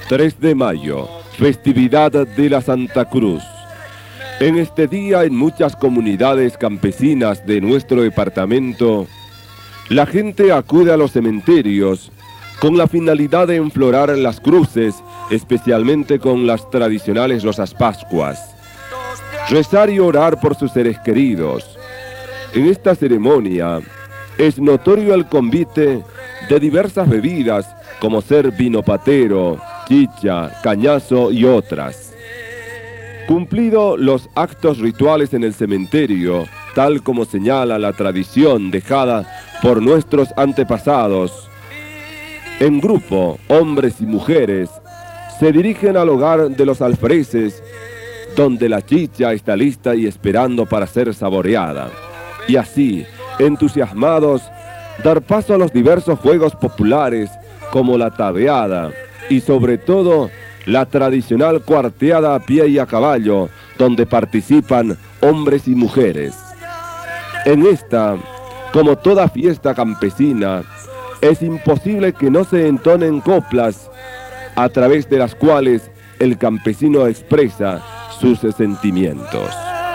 3 de mayo, festividad de la Santa Cruz. En este día, en muchas comunidades campesinas de nuestro departamento, la gente acude a los cementerios con la finalidad de enflorar las cruces, especialmente con las tradicionales Rosas Pascuas. Rezar y orar por sus seres queridos. En esta ceremonia es notorio el convite de diversas bebidas, como ser vino patero, chicha, cañazo y otras. Cumplido los actos rituales en el cementerio, tal como señala la tradición dejada por nuestros antepasados, en grupo, hombres y mujeres, se dirigen al hogar de los alfereces, donde la chicha está lista y esperando para ser saboreada. Y así, entusiasmados, dar paso a los diversos juegos populares, como la tabeada, y sobre todo, la tradicional cuarteada a pie y a caballo, donde participan hombres y mujeres. En esta, como toda fiesta campesina, es imposible que no se entonen coplas, a través de las cuales el campesino expresa sus sentimientos.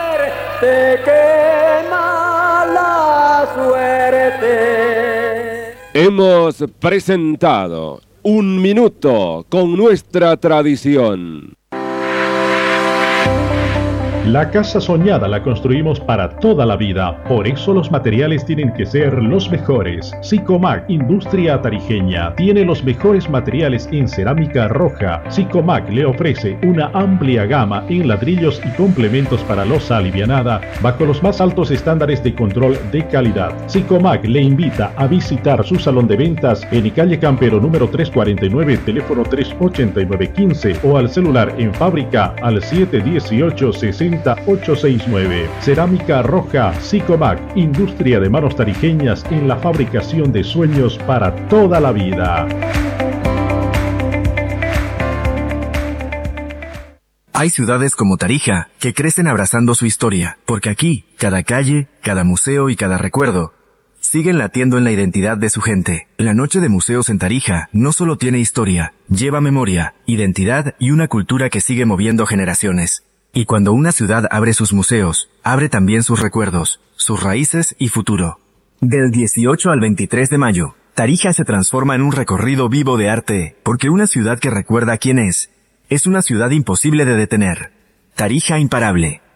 Hemos presentado Un Minuto con nuestra tradición. La casa soñada la construimos para toda la vida, por eso los materiales tienen que ser los mejores. Sicomac, industria tarijeña, tiene los mejores materiales en cerámica roja. Sicomac le ofrece una amplia gama en ladrillos y complementos para losa alivianada, bajo los más altos estándares de control de calidad. Sicomac le invita a visitar su salón de ventas en calle Campero número 349, teléfono 38915 o al celular en fábrica al 718-60869. Cerámica roja Sicomac, industria de manos tarijeñas en la fabricación de sueños para toda la vida. Hay ciudades como Tarija que crecen abrazando su historia, porque aquí, cada calle, cada museo y cada recuerdo siguen latiendo en la identidad de su gente. La Noche de Museos en Tarija no solo tiene historia, lleva memoria, identidad y una cultura que sigue moviendo generaciones. Y cuando una ciudad abre sus museos, abre también sus recuerdos, sus raíces y futuro. Del 18 al 23 de mayo, Tarija se transforma en un recorrido vivo de arte, porque una ciudad que recuerda quién es una ciudad imposible de detener. Tarija imparable.